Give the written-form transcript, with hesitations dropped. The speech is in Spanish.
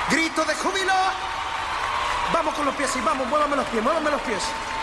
Grito de júbilo. Vamos con los pies, y vamos, muévame los pies, muévame los pies.